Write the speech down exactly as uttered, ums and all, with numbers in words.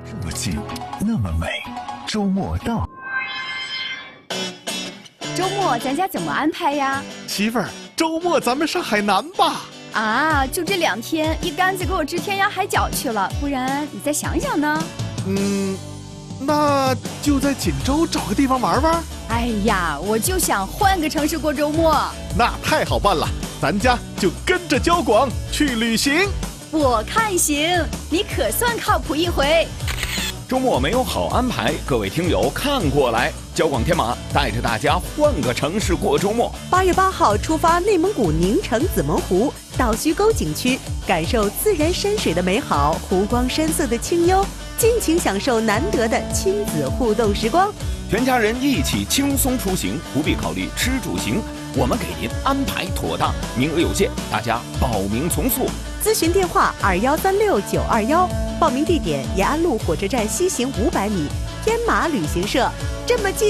这么近，那么美，周末到。 周末咱家怎么安排呀？ 媳妇儿，周末咱们上海南吧。 啊，就这两天，一竿子给我支天涯海角去了，不然你再想想呢？ 嗯，那就在锦州找个地方玩玩。 哎呀，我就想换个城市过周末。 那太好办了，咱家就跟着交广去旅行。 我看行，你可算靠谱一回。 周末没有好安排，各位听友看过来，交广天马带着大家换个城市过周末。 八月八号出发内蒙古宁城子门湖到须沟景区，感受自然山水的美好，湖光山色的清幽，尽情享受难得的亲子互动时光。 全家人一起轻松出行，不必考虑吃住行，我们给您安排妥当，名额有限，大家报名从速。 咨询电话二幺三六九二幺，报名地点延安路火车站西行五百米，天马旅行社。这么近。